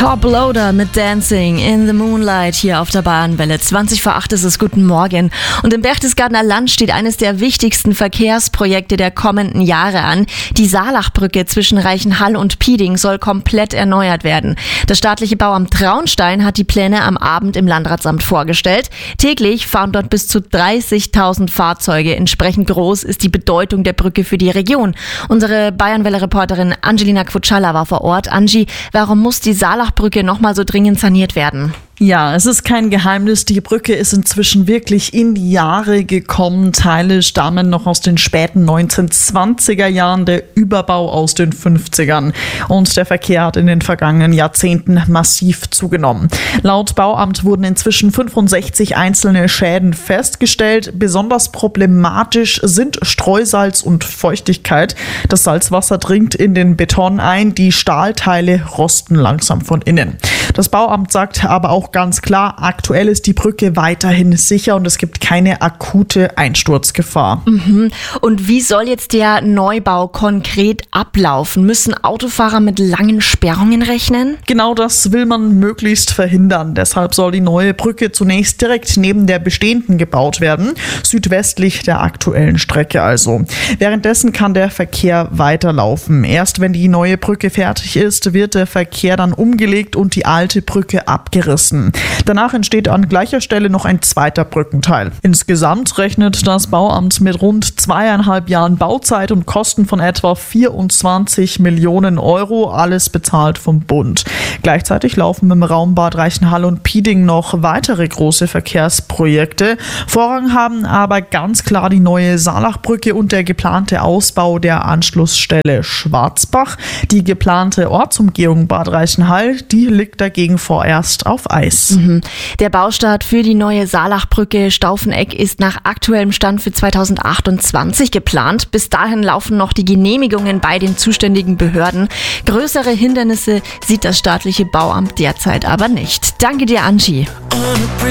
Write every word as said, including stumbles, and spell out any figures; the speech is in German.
Top Loader mit Dancing in the Moonlight hier auf der Bayernwelle. zwanzig vor acht ist es, guten Morgen. Und im Berchtesgadener Land steht eines der wichtigsten Verkehrsprojekte der kommenden Jahre an. Die Saalachbrücke zwischen Reichenhall und Pieding soll komplett erneuert werden. Das staatliche Bauamt Traunstein hat die Pläne am Abend im Landratsamt vorgestellt. Täglich fahren dort bis zu dreißigtausend Fahrzeuge. Entsprechend groß ist die Bedeutung der Brücke für die Region. Unsere Bayernwelle-Reporterin Angelina Kvutschalla war vor Ort. Angie, warum muss die Saalachbrücke nochmal so dringend saniert werden? Ja, es ist kein Geheimnis, die Brücke ist inzwischen wirklich in die Jahre gekommen. Teile stammen noch aus den späten neunzehnhundertzwanziger Jahren, der Überbau aus den fünfzigern. Und der Verkehr hat in den vergangenen Jahrzehnten massiv zugenommen. Laut Bauamt wurden inzwischen fünfundsechzig einzelne Schäden festgestellt. Besonders problematisch sind Streusalz und Feuchtigkeit. Das Salzwasser dringt in den Beton ein, die Stahlteile rosten langsam von innen. Das Bauamt sagt aber auch ganz klar, aktuell ist die Brücke weiterhin sicher und es gibt keine akute Einsturzgefahr. Mhm. Und wie soll jetzt der Neubau konkret ablaufen? Müssen Autofahrer mit langen Sperrungen rechnen? Genau das will man möglichst verhindern. Deshalb soll die neue Brücke zunächst direkt neben der bestehenden gebaut werden, südwestlich der aktuellen Strecke also. Währenddessen kann der Verkehr weiterlaufen. Erst wenn die neue Brücke fertig ist, wird der Verkehr dann umgelegt und die alte Brücke abgerissen. Danach entsteht an gleicher Stelle noch ein zweiter Brückenteil. Insgesamt rechnet das Bauamt mit rund zweieinhalb Jahren Bauzeit und Kosten von etwa vierundzwanzig Millionen Euro, alles bezahlt vom Bund. Gleichzeitig laufen im Raum Bad Reichenhall und Pieding noch weitere große Verkehrsprojekte. Vorrang haben aber ganz klar die neue Saalachbrücke und der geplante Ausbau der Anschlussstelle Schwarzbach. Die geplante Ortsumgehung Bad Reichenhall, die liegt dagegen vorerst auf Eis. Mhm. Der Baustart für die neue Saalachbrücke Staufeneck ist nach aktuellem Stand für zweitausendachtundzwanzig geplant. Bis dahin laufen noch die Genehmigungen bei den zuständigen Behörden. Größere Hindernisse sieht das staatliche Bauamt derzeit aber nicht. Danke dir, Angie.